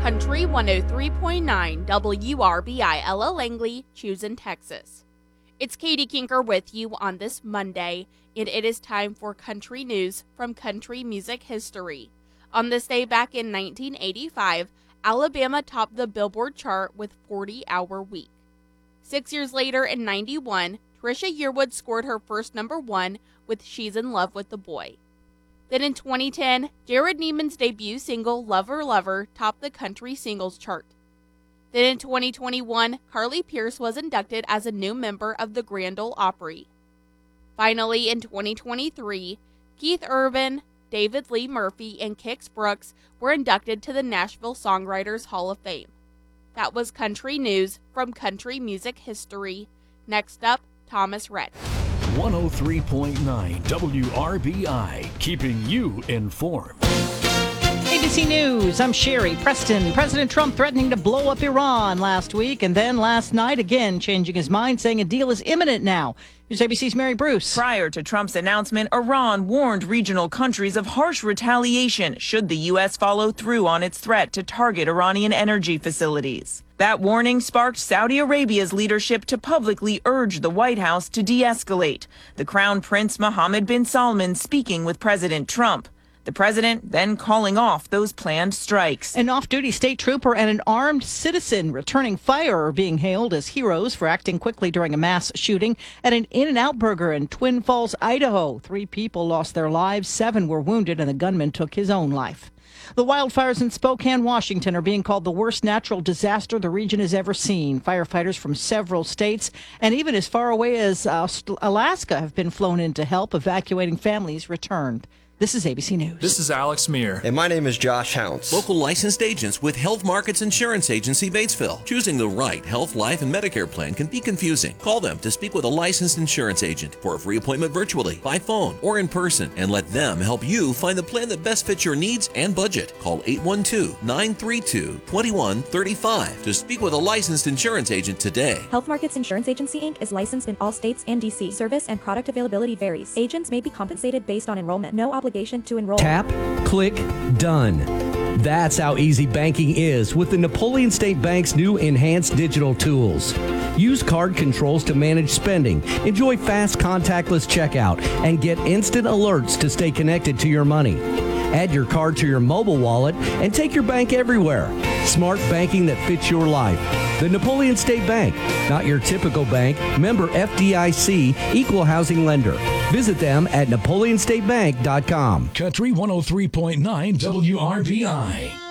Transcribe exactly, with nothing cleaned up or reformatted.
Country one oh three point nine W R B I Ella Langley, Choosing, Texas. It's Katie Kinker with you on this Monday, and it is time for country news from country music history. On this day back in nineteen eighty-five, Alabama topped the Billboard chart with forty-hour week. Six years later in ninety-one, Trisha Yearwood scored her first number one with She's in Love with the Boy. Then in twenty ten, Jared Neiman's debut single Lover Lover topped the country singles chart. Then in twenty twenty-one, Carly Pearce was inducted as a new member of the Grand Ole Opry. Finally, in twenty twenty-three, Keith Urban, David Lee Murphy, and Kix Brooks were inducted to the Nashville Songwriters Hall of Fame. That was country news from country music history. Next up, Thomas Rhett. one oh three point nine W R B I, keeping you informed. A B C News, I'm Sherry Preston. President Trump threatening to blow up Iran last week, and then last night again changing his mind, saying a deal is imminent now. Here's A B C's Mary Bruce. Prior to Trump's announcement, Iran warned regional countries of harsh retaliation should the U S follow through on its threat to target Iranian energy facilities. That warning sparked Saudi Arabia's leadership to publicly urge the White House to de-escalate. The Crown Prince Mohammed bin Salman speaking with President Trump. The president then calling off those planned strikes. An off-duty state trooper and an armed citizen returning fire are being hailed as heroes for acting quickly during a mass shooting at an In-N-Out Burger in Twin Falls, Idaho. Three people lost their lives, seven were wounded, and the gunman took his own life. The wildfires in Spokane, Washington are being called the worst natural disaster the region has ever seen. Firefighters from several states and even as far away as uh, Alaska have been flown in to help. Evacuating families returned. This is A B C News. This is Alex Meir. And my name is Josh Hounds. Local licensed agents with Health Markets Insurance Agency, Batesville. Choosing the right health, life, and Medicare plan can be confusing. Call them to speak with a licensed insurance agent for a free appointment virtually, by phone, or in person, and let them help you find the plan that best fits your needs and budget. Call eight one two, nine three two, two one three five to speak with a licensed insurance agent today. Health Markets Insurance Agency, Incorporated is licensed in all states and D C. Service and product availability varies. Agents may be compensated based on enrollment. No obligation to enroll. Tap, click, done. That's how easy banking is with the Napoleon State Bank's new enhanced digital tools. Use card controls to manage spending, enjoy fast contactless checkout, and get instant alerts to stay connected to your money. Add your card to your mobile wallet and take your bank everywhere. Smart banking that fits your life. The Napoleon State Bank, not your typical bank. Member F D I C, equal housing lender. Visit them at napoleon state bank dot com. Country one oh three point nine W R B I.